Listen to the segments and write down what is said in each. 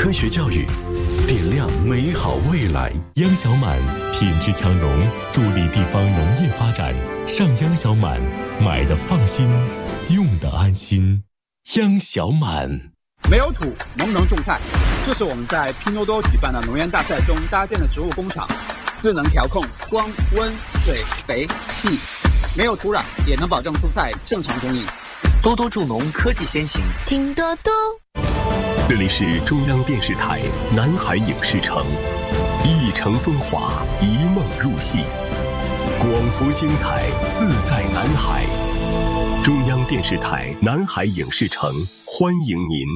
科学教育，点亮美好未来。央小满品质强农，助力地方农业发展。上央小满，买的放心，用的安心。央小满。 没有土，能不能种菜？这是我们在拼多多举办的农园大赛中搭建的植物工厂，智能调控光、温、水、肥、气，没有土壤也能保证蔬菜正常供应。 多多助农，科技先行， 听多多。 这里是中央电视台南海影视城，一城风华，一梦入戏，广福精彩，自在南海。中央电视台南海影视城欢迎您。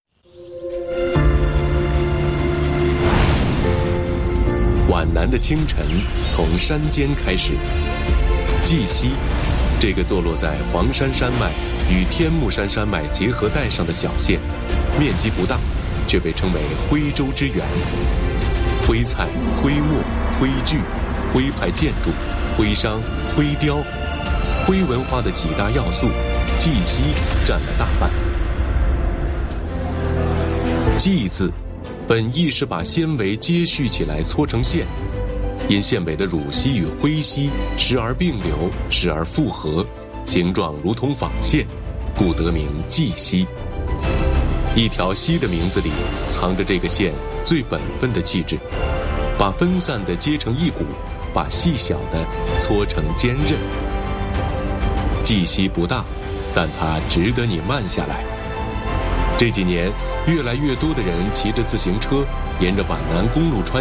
皖南的清晨从山间开始，绩溪，这个坐落在黄山山脉与天目山山脉结合带上的小县，面积不大，却被称为徽州之源。徽菜、徽墨、徽剧、徽派建筑、徽商、徽雕，徽文化的几大要素，绩溪占了大半。绩字本意是把纤维接续起来搓成线，因线尾的乳溪与徽溪时而并流，时而复合，形状如同纺线，故得名绩溪。一条溪的名字里藏着这个县最本分的气质，把分散的接成一股，把细小的搓成坚韧。绩溪不大，但它值得你慢下来。这几年，越来越多的人骑着自行车沿着皖南公路穿